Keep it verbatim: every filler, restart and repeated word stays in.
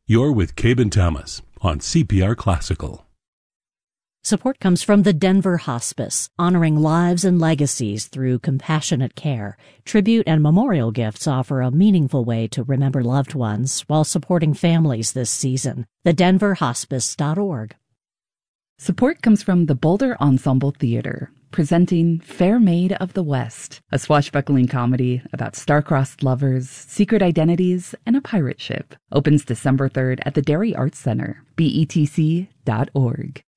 You're with Cabe Thomas on C P R Classical. Support comes from the Denver Hospice, honoring lives and legacies through compassionate care. Tribute and memorial gifts offer a meaningful way to remember loved ones while supporting families this season. the denver hospice dot org. Support comes from the Boulder Ensemble Theater, presenting Fair Maid of the West, a swashbuckling comedy about star-crossed lovers, secret identities, and a pirate ship. Opens December third at the Dairy Arts Center, B E T C dot org.